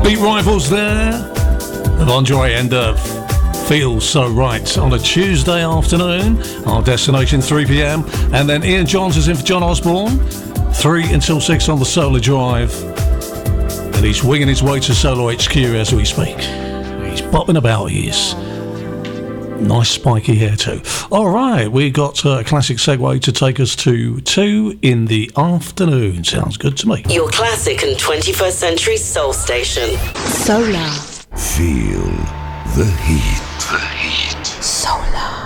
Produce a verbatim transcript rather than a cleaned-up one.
Beat Rivals there, of Andre and uh, Feels So Right on a Tuesday afternoon. Our destination three p.m. And then Ian Johns is in for John Osborne, three until six on the Solar Drive. And he's winging his way to Solar H Q as we speak. He's bopping about, he is. Nice spiky hair too. All right, we got a classic segue to take us to two in the afternoon. Sounds good to me. Your classic and twenty-first century soul station. Solar. Feel the heat. The heat. Solar.